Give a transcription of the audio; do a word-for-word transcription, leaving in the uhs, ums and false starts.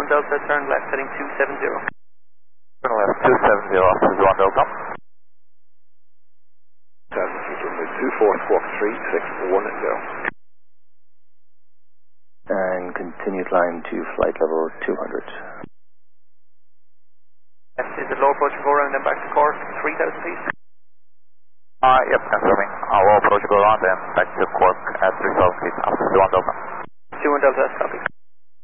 one Delta, turn left, heading two seven zero. Turn left, two seven zero, Officer one Delta. two four squawk three six one zero. And continue climb to flight level two hundred. Left is the low approach, go around and back to Cork, three thousand feet. Uh, yep, confirming. I'll low approach, go around and back to Cork at three thousand feet, Officer one Delta. two one Delta, copy.